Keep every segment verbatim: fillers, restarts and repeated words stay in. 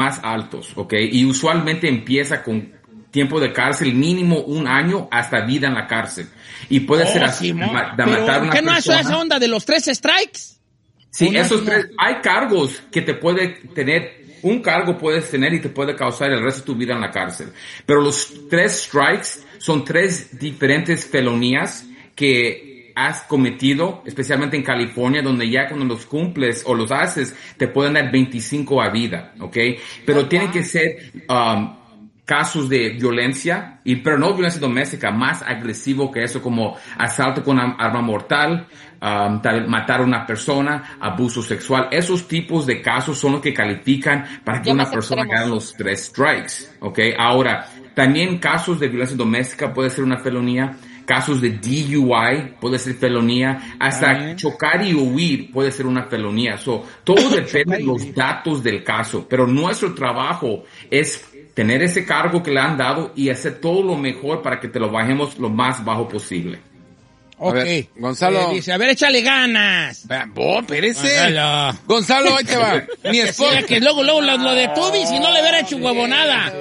más altos, ¿ok? Y usualmente empieza con tiempo de cárcel mínimo un año hasta vida en la cárcel. Y puede oh, ser así, sí, de ¿no? matar a una persona. ¿Qué no es esa onda de los tres strikes? Sí, no, esos no. tres, hay cargos que te puede tener, un cargo puedes tener y te puede causar el resto de tu vida en la cárcel. Pero los tres strikes son tres diferentes felonías que has cometido, especialmente en California, donde ya cuando los cumples o los haces, te pueden dar veinticinco a vida, ¿ok? Pero oh, tienen wow. que ser um, casos de violencia, y pero no violencia doméstica, más agresivo que eso, como asalto con arma mortal, um, matar a una persona, abuso sexual. Esos tipos de casos son los que califican para que ya una persona gane los tres strikes, ¿ok? Ahora, también casos de violencia doméstica puede ser una felonía. Casos de D U I puede ser felonía, hasta Ay. chocar y huir puede ser una felonía. So, todo depende de los datos del caso, pero nuestro trabajo es tener ese cargo que le han dado y hacer todo lo mejor para que te lo bajemos lo más bajo posible. Ok. A ver, Gonzalo. Eh, dice, a ver, échale ganas. Vos, espérese. Gonzalo, Gonzalo, ahí te va. Mi esposa. Sí, que luego, luego lo, lo de Tubi, si no le hubiera hecho huevonada.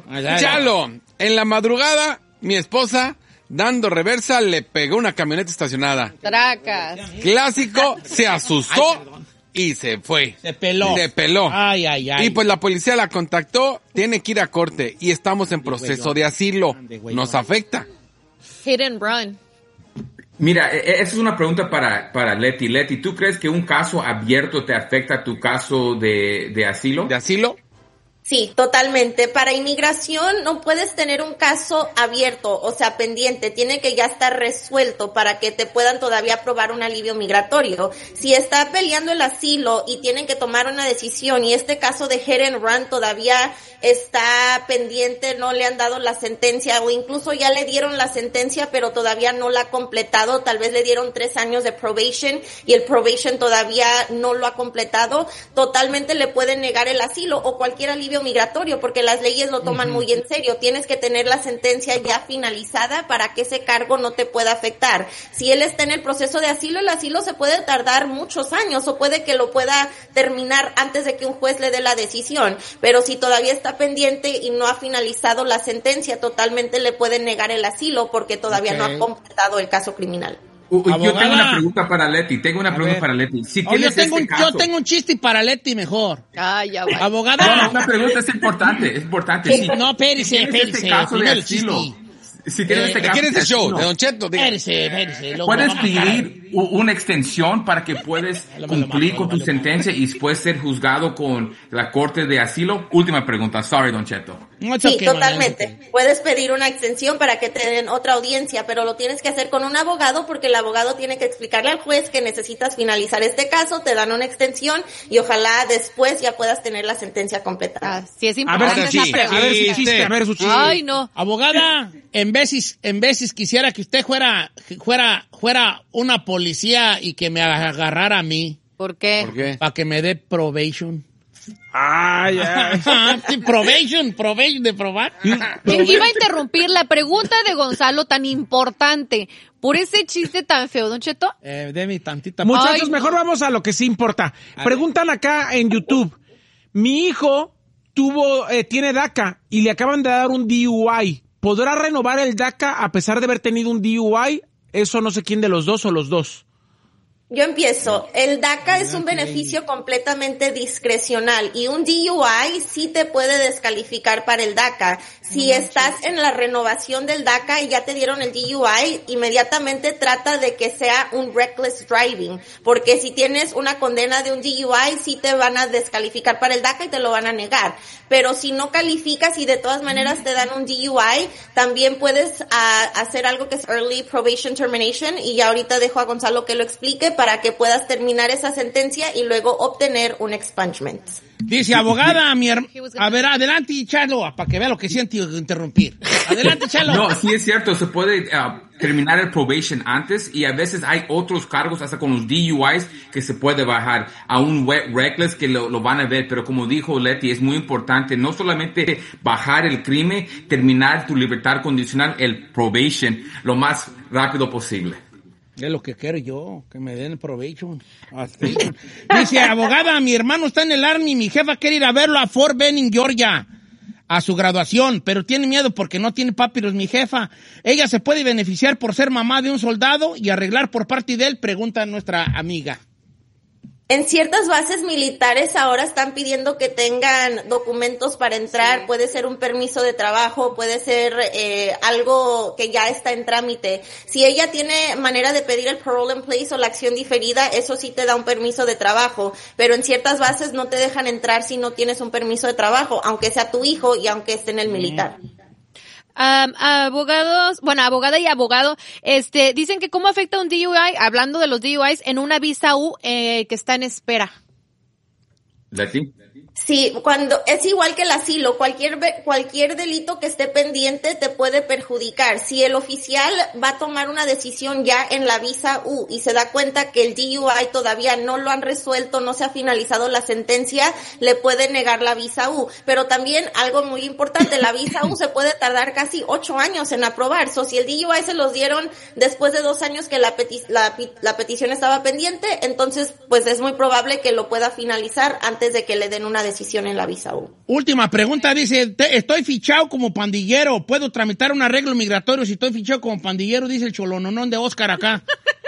Chalo, en la madrugada, mi esposa, dando reversa, le pegó una camioneta estacionada. Tracas. Clásico, se asustó Ay, y se fue. Se peló. Se peló. Ay, ay, ay. Y pues la policía la contactó, tiene que ir a corte y estamos en proceso de asilo. Nos afecta. Hit and run. Mira, esa es una pregunta para, para Leti. Leti, ¿tú crees que un caso abierto te afecta a tu caso de, de asilo? ¿De asilo? Sí, totalmente. Para inmigración no puedes tener un caso abierto, o sea, pendiente. Tiene que ya estar resuelto para que te puedan todavía aprobar un alivio migratorio. Si está peleando el asilo y tienen que tomar una decisión y este caso de hit and run todavía está pendiente, no le han dado la sentencia o incluso ya le dieron la sentencia pero todavía no la ha completado, tal vez le dieron tres años de probation y el probation todavía no lo ha completado, totalmente le pueden negar el asilo o cualquier alivio migratorio porque las leyes lo toman uh-huh. muy en serio. Tienes que tener la sentencia ya finalizada para que ese cargo no te pueda afectar. Si él está en el proceso de asilo, el asilo se puede tardar muchos años o puede que lo pueda terminar antes de que un juez le dé la decisión, pero si todavía está pendiente y no ha finalizado la sentencia, totalmente le pueden negar el asilo porque todavía okay. no ha completado el caso criminal. Uh, yo tengo una pregunta para Leti, tengo una a pregunta ver. para Leti. Si oh, yo, tengo este un, caso, yo tengo un chiste para Leti mejor. Ay, ya va. Abogada. No, no, una pregunta es importante, es importante. Si, no, espérese, espérese. Este caso de asilo, si tienes eh, este caso ¿Quién es el show? No. De Don Cheto. Espérese, espérese. Puedes pedir una extensión para que puedas cumplir con tu sentencia y después ser juzgado con la corte de asilo. Última pregunta. Sorry, Don Cheto. No, sí, okay, totalmente. No, no. Puedes pedir una extensión para que te den otra audiencia, pero lo tienes que hacer con un abogado porque el abogado tiene que explicarle al juez que necesitas finalizar este caso, te dan una extensión y ojalá después ya puedas tener la sentencia completada. Ah, sí, es importante. A ver, sí, esa a ver su chiste, a ver su chiste. Ay, no. Abogada, en veces, en veces quisiera que usted fuera, fuera, fuera una policía y que me agarrara a mí. ¿Por qué? ¿Por qué? Para que me dé probation. Ay, ay. Sí, probation, probation de probar. Iba a interrumpir la pregunta de Gonzalo tan importante por ese chiste tan feo, Don Cheto. Eh, deme tantita. Muchachos, Ay, mejor no. vamos a lo que sí importa. Preguntan acá en YouTube. Mi hijo tuvo, eh, tiene DACA y le acaban de dar un D U I. ¿Podrá renovar el DACA a pesar de haber tenido un D U I? Eso no sé quién de los dos o los dos. Yo empiezo. El DACA es un beneficio completamente discrecional y un D U I sí te puede descalificar para el DACA. Si estás en la renovación del DACA y ya te dieron el D U I, inmediatamente trata de que sea un reckless driving, porque si tienes una condena de un D U I, sí te van a descalificar para el DACA y te lo van a negar. Pero si no calificas y de todas maneras te dan un D U I, también puedes uh, hacer algo que es Early Probation Termination y ya ahorita dejo a Gonzalo que lo explique para que puedas terminar esa sentencia y luego obtener un expungement. Dice, abogada, mi her- a ver, adelante, Chalo, para que vea lo que siento interrumpir. Adelante, Chalo. No, sí es cierto, se puede uh, terminar el probation antes y a veces hay otros cargos hasta con los D U Is que se puede bajar a un wet reckless que lo, lo van a ver, pero como dijo Leti, es muy importante no solamente bajar el crimen, terminar tu libertad condicional, el probation, lo más rápido posible. Es lo que quiero yo, que me den provecho. Así. Dice, abogada, mi hermano está en el Army, mi jefa quiere ir a verlo a Fort Benning, Georgia, a su graduación, pero tiene miedo porque no tiene papiros mi jefa. ¿Ella se puede beneficiar por ser mamá de un soldado y arreglar por parte de él? Pregunta nuestra amiga. En ciertas bases militares ahora están pidiendo que tengan documentos para entrar, sí. Puede ser un permiso de trabajo, puede ser eh, algo que ya está en trámite. Si ella tiene manera de pedir el parole in place o la acción diferida, eso sí te da un permiso de trabajo, pero en ciertas bases no te dejan entrar si no tienes un permiso de trabajo, aunque sea tu hijo y aunque esté en el militar. Um, abogados, bueno, abogada y abogado, este, dicen que cómo afecta un D U I, hablando de los D U Is, en una visa U eh, que está en espera. ¿Leti? Sí, cuando es igual que el asilo, cualquier cualquier delito que esté pendiente te puede perjudicar. Si el oficial va a tomar una decisión ya en la visa U y se da cuenta que el D U I todavía no lo han resuelto, no se ha finalizado la sentencia, le puede negar la visa U. Pero también algo muy importante, la visa U se puede tardar casi ocho años en aprobar. So, si el D U I se los dieron después de dos años que la, peti la, la petición estaba pendiente, entonces pues es muy probable que lo pueda finalizar antes de que le den una decisión en la visa U. Última pregunta, dice, te, estoy fichado como pandillero, ¿puedo tramitar un arreglo migratorio si estoy fichado como pandillero? Dice el cholononón de Oscar acá.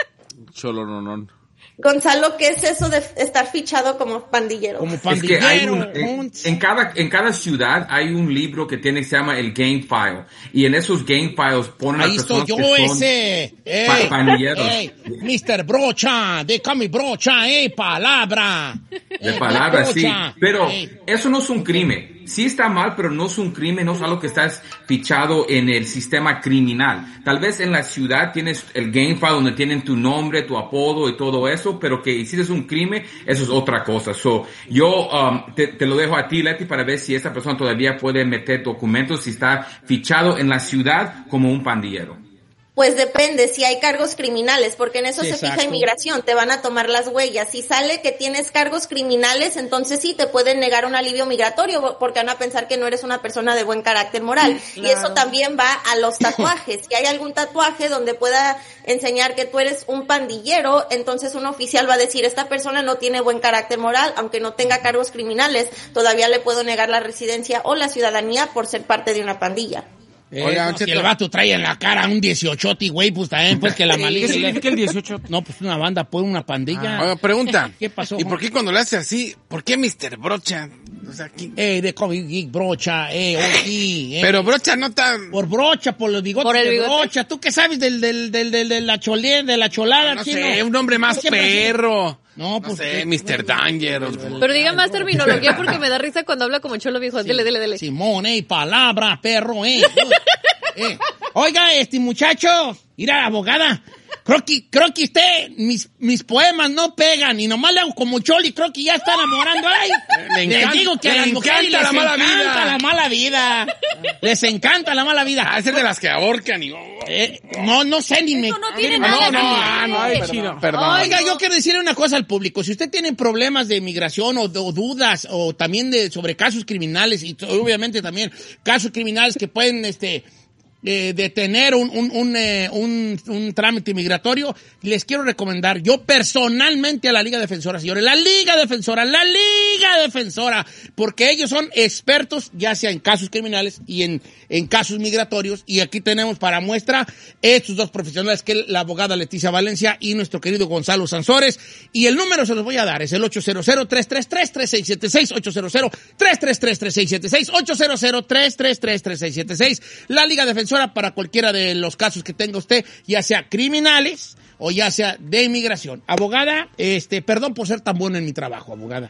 Cholononón. Gonzalo, ¿qué es eso de estar fichado como pandillero? Como pandillero. Es que hay un, en, en cada en cada ciudad hay un libro que tiene se llama el Gang File y en esos Gang Files ponen ahí las personas estoy yo que son ese. Ey, pa pandilleros. Ey, mister Brocha, déjame Brocha, eh, palabra. De palabra, sí. Pero ey. Eso no es un crimen. Sí está mal, pero no es un crimen, no es algo que estás fichado en el sistema criminal. Tal vez en la ciudad tienes el Gang File donde tienen tu nombre, tu apodo y todo eso, pero que hiciste un crimen, eso es otra cosa. So, yo um, te, te lo dejo a ti, Leti, para ver si esa persona todavía puede meter documentos, si está fichado en la ciudad como un pandillero. Pues depende, si hay cargos criminales, porque en eso sí, se exacto. fija inmigración, te van a tomar las huellas. Si sale que tienes cargos criminales, entonces sí te pueden negar un alivio migratorio, porque van a pensar que no eres una persona de buen carácter moral. Claro. Y eso también va a los tatuajes. Si hay algún tatuaje donde pueda enseñar que tú eres un pandillero, entonces un oficial va a decir, esta persona no tiene buen carácter moral, aunque no tenga cargos criminales, todavía le puedo negar la residencia o la ciudadanía por ser parte de una pandilla. Eh, Oiga, no, si el vato trae en la cara un dieciochote, güey, pues también, pues que la malicia. ¿Qué significa el dieciocho? No, pues una banda, pues una pandilla. Ah, oiga, pregunta. ¿Qué pasó? ¿Y por qué cuando le hace así, por qué mister Brocha? O sea, aquí. Eh, de COVID, Brocha, eh, oye, eh. Pero Brocha no está. Por Brocha, por los bigotes por el de bigote. Brocha. ¿Tú qué sabes del, del, del, del, de la cholé, de la cholada, No chino? sé, un hombre más perro. No, No pues. sé, mister Danger. o- Pero diga más terminología porque me da risa cuando habla como cholo viejo. Sí. Dele, dele, dele. Simón, eh, palabra, perro, eh. eh. Oiga, este muchacho, mira, abogada, creo que, creo que usted, mis, mis poemas no pegan, y nomás le hago como choli, creo que ya está enamorando. Ay, Le encanta- les digo que a le las mujeres encanta les la mala encanta vida. la mala vida. Les encanta la mala vida. Ah, es el de las que ahorcan y. Eh, no, no sé ni me... Eso no tiene No, nada no, que ver. ah, no, Ay, perdón, chido. perdón. Oiga, yo quiero decirle una cosa al público. Si usted tiene problemas de inmigración o, o dudas o también de sobre casos criminales y obviamente también casos criminales que pueden este eh, detener un un un, eh, un un trámite migratorio, les quiero recomendar yo personalmente a la Liga Defensora, señores, la Liga Defensora, la Liga Defensora, porque ellos son expertos ya sea en casos criminales y en en casos migratorios, y aquí tenemos para muestra estos dos profesionales, que es la abogada Leticia Valencia y nuestro querido Gonzalo Sansores, y el número se los voy a dar, es el ocho cero cero, tres tres tres, tres seis siete seis, ocho cero cero, tres tres tres, tres seis siete seis, ocho cero cero, tres tres tres, tres seis siete seis, la Liga Defensora para cualquiera de los casos que tenga usted, ya sea criminales o ya sea de inmigración. Abogada, este, perdón por ser tan bueno en mi trabajo, abogada.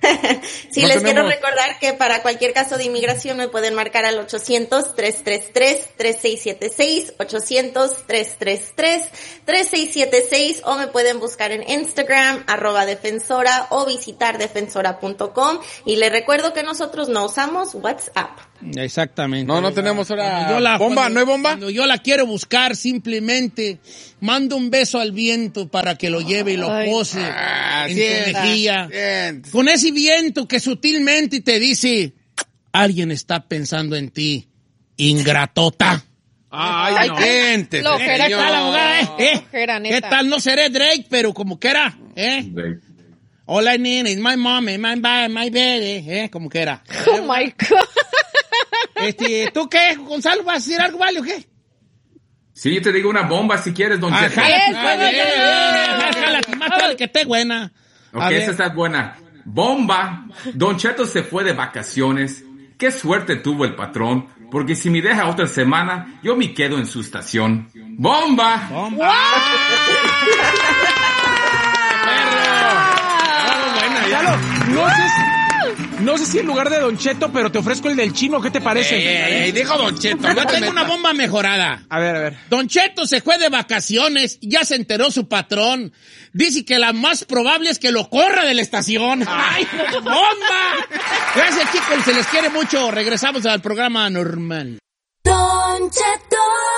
Sí, No les tenemos- quiero recordar que para cualquier caso de inmigración me pueden marcar al ochocientos, tres tres tres, tres seis siete seis, ochocientos, tres tres tres, tres seis siete seis, o me pueden buscar en Instagram, arroba defensora, o visitar defensora punto com, y les recuerdo que nosotros no usamos WhatsApp. Exactamente. No, no tenemos ahora Cuando yo la- bomba, cuando- ¿no hay bomba? Cuando yo la quiero buscar, simplemente mando un beso al viento para que lo lleve y lo Ay. pose Ah, en sienta, tu mejilla. sienta. Con ese viento que sutilmente te dice, alguien está pensando en ti, ingratota. Ay, no. Gente, Flojera, ¿Qué tal, abogada, eh? ¿Eh? Flojera, neta. ¿Qué tal? No seré Drake, pero como quiera, ¿eh? Drake. All I need is my mom and my, my, my baby, ¿eh? Como quiera. Oh, my God. Este, ¿tú qué, Gonzalo? ¿Vas a decir algo, vale, o qué? Sí, yo te digo una bomba si quieres, don Cheto. Jálate, más vale que esté buena. Ok, A ver. esa está buena. Bomba. Don Cheto se fue de vacaciones. Qué suerte tuvo el patrón, porque si me deja otra semana, yo me quedo en su estación. ¡Bomba! ¡Bomba! Lalo, no sé, si, no sé si en lugar de Don Cheto, pero te ofrezco el del chino, ¿qué te parece? Ey, ey, ey, dijo Don Cheto. Yo tengo una bomba mejorada. A ver, a ver. Don Cheto se fue de vacaciones, ya se enteró su patrón. Dice que la más probable es que lo corra de la estación. ¡Ay, bomba! Gracias, chicos, se les quiere mucho. Regresamos al programa normal. Don Cheto.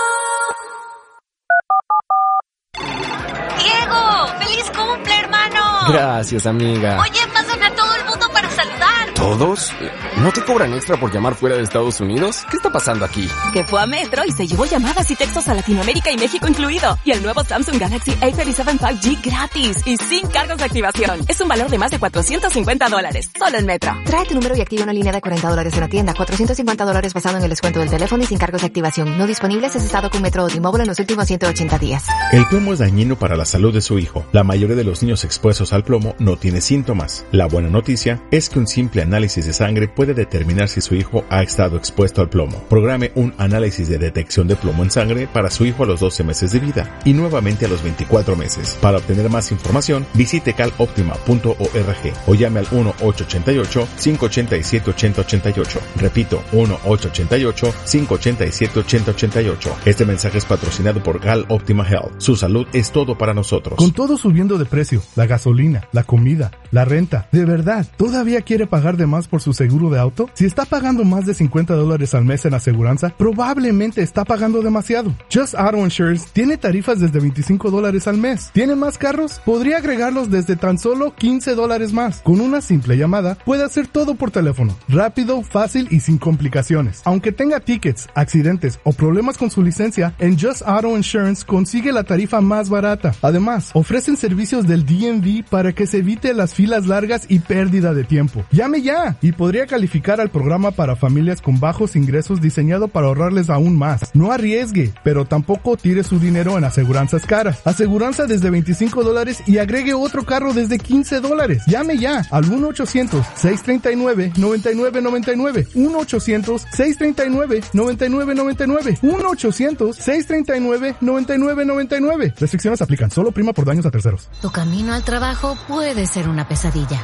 Diego, feliz cumple, hermano. Gracias, amiga. Oye, pasan a todo el mundo para saludar. ¿Todos? ¿No te cobran extra por llamar fuera de Estados Unidos? ¿Qué está pasando aquí? Que fue a Metro y se llevó llamadas y textos a Latinoamérica y México incluido. Y el nuevo Samsung Galaxy A treinta y siete cinco G gratis y sin cargos de activación. Es un valor de más de cuatrocientos cincuenta dólares. Solo en Metro. Trae tu número y activa una línea de cuarenta dólares en la tienda. cuatrocientos cincuenta dólares basado en el descuento del teléfono y sin cargos de activación. No disponibles es estado con Metro o T-Mobile en los últimos ciento ochenta días. El plomo es dañino para la salud de su hijo. La mayoría de los niños expuestos al plomo no tiene síntomas. La buena noticia es que un simple análisis de sangre puede determinar si su hijo ha estado expuesto al plomo. Programe un análisis de detección de plomo en sangre para su hijo a los doce meses de vida y nuevamente a los veinticuatro meses. Para obtener más información, visite cal optima punto org o llame al uno ocho ocho ocho, cinco ocho siete, ocho cero ocho ocho. Repito, uno ocho ocho ocho, cinco ocho siete, ocho cero ocho ocho. Este mensaje es patrocinado por Cal Optima Health. Su salud es todo para nosotros. Con todo subiendo de precio, la gasolina, la comida, la renta, ¿de verdad todavía quiere pagar de más por su seguro de auto? Si está pagando más de cincuenta dólares al mes en aseguranza, probablemente está pagando demasiado. Just Auto Insurance tiene tarifas desde veinticinco dólares al mes. ¿Tiene más carros? Podría agregarlos desde tan solo quince dólares más. Con una simple llamada, puede hacer todo por teléfono. Rápido, fácil y sin complicaciones. Aunque tenga tickets, accidentes o problemas con su licencia, en Just Auto Insurance consigue la tarifa más barata. Además, ofrecen servicios del D M V para que se evite las filas largas y pérdida de tiempo. Llame ya y podría calificar al programa para familias con bajos ingresos diseñado para ahorrarles aún más. No arriesgue, pero tampoco tire su dinero en aseguranzas caras. Aseguranza desde veinticinco dólares y agregue otro carro desde quince dólares. Llame ya al uno ochocientos, seis treinta y nueve, noventa y nueve noventa y nueve. uno ochocientos, seis treinta y nueve, noventa y nueve noventa y nueve. uno ochocientos, seis treinta y nueve, noventa y nueve noventa y nueve. Restricciones aplican. Solo prima por daños a terceros. Tu camino al trabajo puede ser una pesadilla.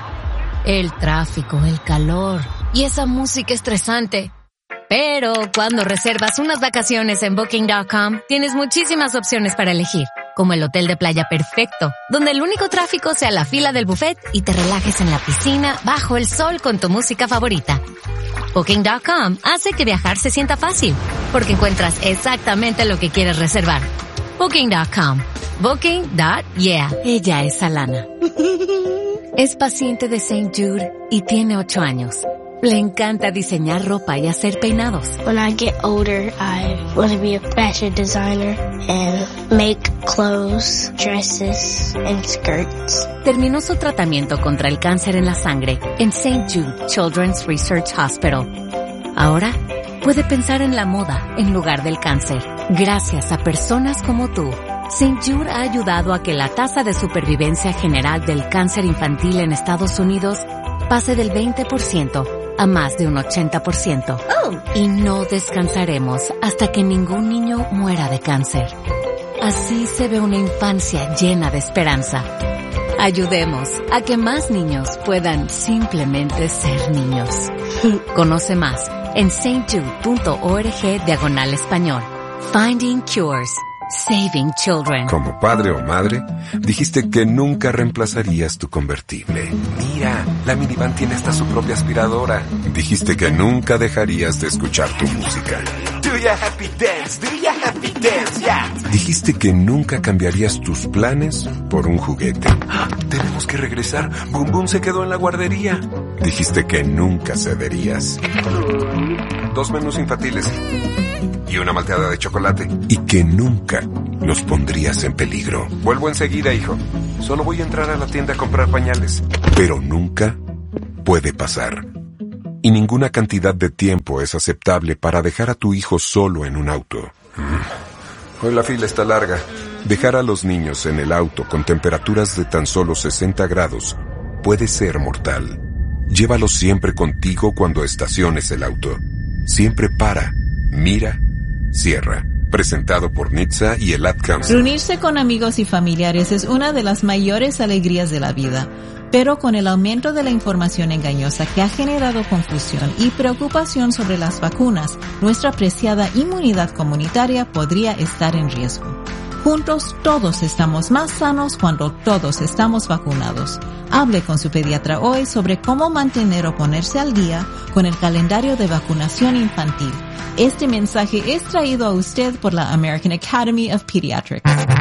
El tráfico, el calor y esa música estresante. Pero cuando reservas unas vacaciones en Booking punto com, tienes muchísimas opciones para elegir, como el hotel de playa perfecto, donde el único tráfico sea la fila del buffet y te relajes en la piscina bajo el sol con tu música favorita. Booking punto com hace que viajar se sienta fácil, porque encuentras exactamente lo que quieres reservar. Booking punto com. Booking. Yeah. Ella es Alana. Es paciente de Saint Jude y tiene ocho años. Le encanta diseñar ropa y hacer peinados. When I get older, I want to be a fashion designer and make clothes, dresses, and skirts. Terminó su tratamiento contra el cáncer en la sangre en Saint Jude Children's Research Hospital. Ahora puede pensar en la moda en lugar del cáncer. Gracias a personas como tú, Saint Jude ha ayudado a que la tasa de supervivencia general del cáncer infantil en Estados Unidos pase del veinte por ciento a más de un ochenta por ciento. Oh. Y no descansaremos hasta que ningún niño muera de cáncer. Así se ve una infancia llena de esperanza. Ayudemos a que más niños puedan simplemente ser niños. Conoce más en saintjude.org diagonal español. Finding Cures. Saving Children. Como padre o madre, dijiste que nunca reemplazarías tu convertible. Mira, la minivan tiene hasta su propia aspiradora. Dijiste que nunca dejarías de escuchar tu música. Do ya happy dance, do ya happy dance, yeah. Dijiste que nunca cambiarías tus planes por un juguete. ¡Ah! Tenemos que regresar. Boom Boom se quedó en la guardería. Dijiste que nunca cederías. Dos menús infantiles y una malteada de chocolate. Y que nunca los pondrías en peligro. Vuelvo enseguida, hijo. Solo voy a entrar a la tienda a comprar pañales. Pero nunca puede pasar. Y ninguna cantidad de tiempo es aceptable para dejar a tu hijo solo en un auto. Hoy la fila está larga. Dejar a los niños en el auto con temperaturas de tan solo sesenta grados puede ser mortal. Llévalos siempre contigo cuando estaciones el auto. Siempre para, mira, cierra. Presentado por N H T S A y el Ad Council. Reunirse con amigos y familiares es una de las mayores alegrías de la vida, pero con el aumento de la información engañosa que ha generado confusión y preocupación sobre las vacunas, nuestra preciada inmunidad comunitaria podría estar en riesgo. Juntos todos estamos más sanos cuando todos estamos vacunados. Hable con su pediatra hoy sobre cómo mantener o ponerse al día con el calendario de vacunación infantil. Este mensaje es traído a usted por la American Academy of Pediatrics.